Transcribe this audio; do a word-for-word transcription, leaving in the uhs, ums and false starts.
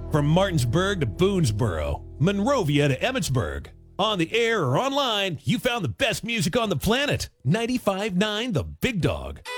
From Martinsburg to Boonesboro, Monrovia to Emmetsburg. On the air or online, you found the best music on the planet. ninety-five point nine The Big Dog.